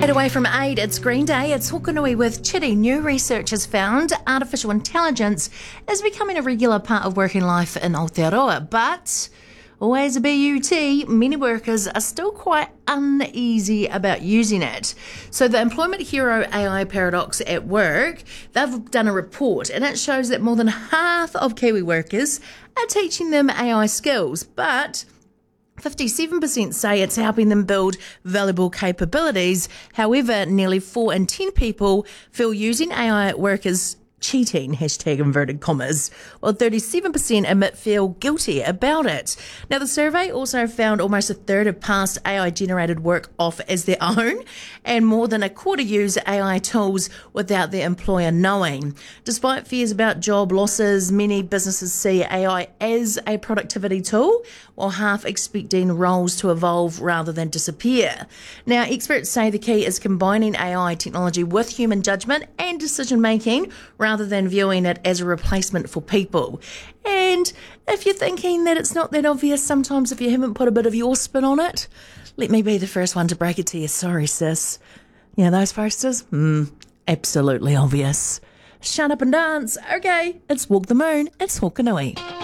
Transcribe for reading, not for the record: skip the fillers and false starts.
Away from 8, it's Green Day, it's Hokanui with Chitty. New research has found artificial intelligence is becoming a regular part of working life in Aotearoa, but always a BUT, many workers are still quite uneasy about using it. So the Employment Hero AI Paradox at Work, they've done a report and it shows that more than half of Kiwi workers are teaching them AI skills, but 57% say it's helping them build valuable capabilities. However, nearly 4 in 10 people feel using AI at work is cheating, hashtag inverted commas, while 37% feel guilty about it. Now, the survey also found almost a third of past AI-generated work off as their own, and more than a quarter use AI tools without their employer knowing. Despite fears about job losses, many businesses see AI as a productivity tool, while half expecting roles to evolve rather than disappear. Now, experts say the key is combining AI technology with human judgment and decision-making rather than viewing it as a replacement for people. And if you're thinking that it's not that obvious sometimes if you haven't put a bit of your spin on it, let me be the first one to break it to you. Sorry, sis. Yeah, those posters? Absolutely obvious. Shut up and dance. Okay, it's Walk the Moon. It's Hokanui.